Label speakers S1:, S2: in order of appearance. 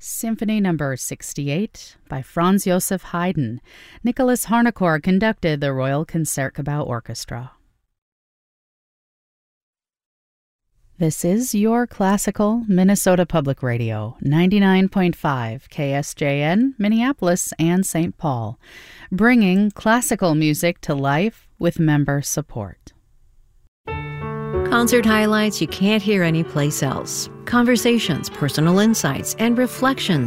S1: Symphony No. 68 by Franz Joseph Haydn. Nicholas Harnoncourt conducted the Royal Concertgebouw Orchestra. This is your classical Minnesota Public Radio, 99.5 KSJN, Minneapolis and St. Paul, bringing classical music to life with member support.
S2: Concert highlights you can't hear anyplace else. Conversations, personal insights, and reflections